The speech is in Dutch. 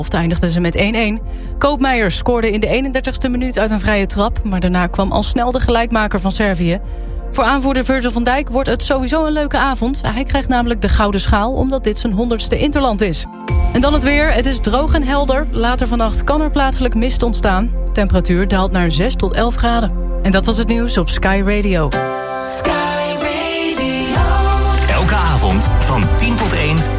Of eindigden ze met 1-1. Koopmeijer scoorde in de 31ste minuut uit een vrije trap, maar daarna kwam al snel de gelijkmaker van Servië. Voor aanvoerder Virgil van Dijk wordt het sowieso een leuke avond. Hij krijgt namelijk de Gouden Schaal, omdat dit zijn 100ste Interland is. En dan het weer. Het is droog en helder. Later vannacht kan er plaatselijk mist ontstaan. De temperatuur daalt naar 6 tot 11 graden. En dat was het nieuws op Sky Radio. Sky.